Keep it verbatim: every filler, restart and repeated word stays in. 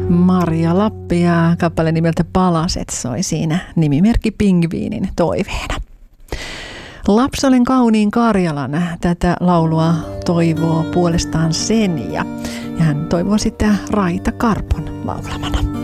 Marja Lappi ja kappale nimeltä Palaset soi siinä nimimerkki Pingviinin toiveena. Lapsalen kauniin Karjalan tätä laulua toivoo puolestaan Senja ja hän toivoo sitä Raita Karpon laulamana.